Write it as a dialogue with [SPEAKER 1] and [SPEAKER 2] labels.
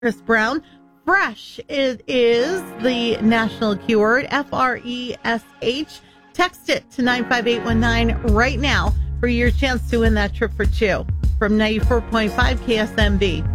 [SPEAKER 1] Chris Brown. Fresh it is the national keyword, FRESH. Text it to 95819 right now for your chance to win that trip for two from 94.5 KSMB.